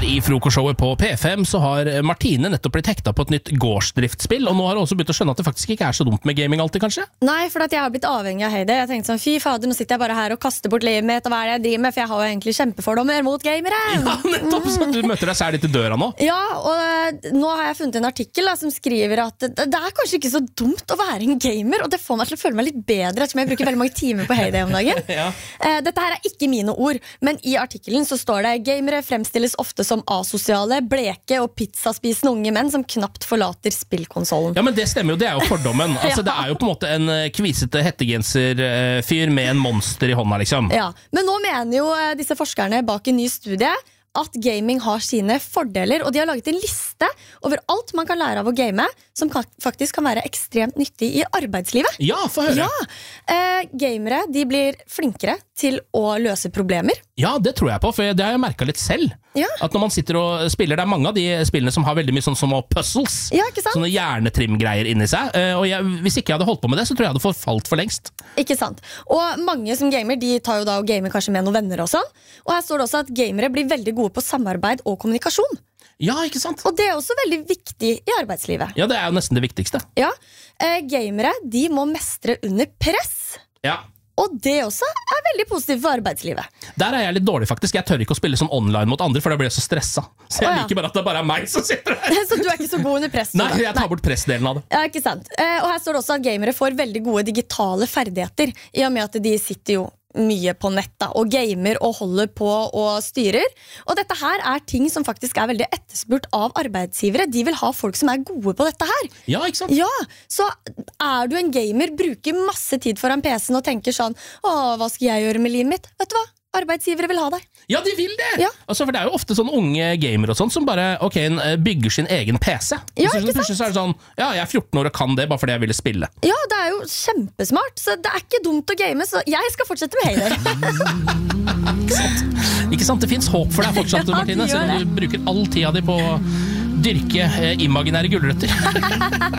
I frokostshowet på P5 så har Martine nettopp blitt hekta på et nytt gårdsdriftspill, og nå har hun også begynt å skjønne at det faktisk ikke så dumt med gaming alltid, kanskje? Nei, for at jeg har blitt avhengig av Heidi. Jeg tenkte sånn, fy fader, nå sitter jeg bare her og kaster bort livet mitt, og hva det jeg driver med, for jeg har jo egentlig kjempefordommer mot gamere. Ja, nettopp, så du møter deg selv litt I døra nå. Ja, og nå har jeg funnet en artikkel som skriver at det kanskje ikke så dumt å være en gamer, og det får meg til å føle meg litt bedre, ettersom jeg bruker veldig mange timer på Heidi om dagen. Ja. Dette her ikke mine ord, men I artikkelen så står det: gamere fremstilles ofte som asosiale, bleke og pizzaspisende unge menn som knapt forlater spillkonsolen. Ja, men det stemmer jo, det jo fordommen. Altså, det jo på en måte en kvisete hettegenser-fyr med en monster I hånda, liksom. Ja, men nå mener jo disse forskerne bak en ny studie at gaming har sine fordeler, og de har laget en liste over alt man kan lære av å game, som faktisk kan være ekstremt nyttig I arbeidslivet. Ja, få høre. Ja, gamere, de blir flinkere til å løse problemer. Ja, det tror jeg på, for det har jeg merket litt selv. Ja. At når man sitter og spiller, det mange av de spillene som har veldig mye sånn som puzzles, Ja, ikke sant? sånne hjernetrimgreier inni seg, og hvis ikke jeg hadde holdt på med det, så tror jeg hadde forfalt for lengst. Ikke sant? Og mange som gamer, de tar jo da og gamer kanskje med noen venner og sånn. Og her står det også at gamere blir veldig gode på samarbeid og kommunikasjon. Ja, ikke sant? Og det også veldig viktig I arbeidslivet. Ja, det jo nesten det viktigste. Ja, gamere, de må mestre under press. Ja. Og det også veldig positivt for arbeidslivet. Der jeg litt dårlig faktisk. Jeg tør ikke å spille sånn online mot andre, for da blir jeg så stresset. Så jeg liker bare at det bare meg som sitter der. Så du ikke så god under press? Nei, jeg tar bort pressdelen av det. Ja, ikke sant. Og her står det også at gamere får veldig gode digitale ferdigheter, I og med at de sitter jo mye på nett og gamer og holder på og styrer. Og dette her ting som faktisk veldig etterspurt av arbeidsgivere. De vil ha folk som gode på dette her. Ja, ikke sant? Ja, så du en gamer, bruker masse tid foran PC-en og tenker sånn: hva skal jeg gjøre med livet mitt? Vet du hva? Arbeidsgivere vil ha deg. Ja, de vil det! Ja. Altså, for det jo ofte sånne unge gamere og sånt som bare bygger sin egen PC. Ja, så ikke plutselig så det sånn: ja, jeg 14 år og kan det bare fordi jeg ville spille. Ja, det jo kjempesmart. Så det ikke dumt å game, så jeg skal fortsette med Heider. Ikke sant? Det finnes håp for deg fortsatt, Ja, Martine, det gjør selv om du bruker all tida di på å dyrke imaginære gulrøtter.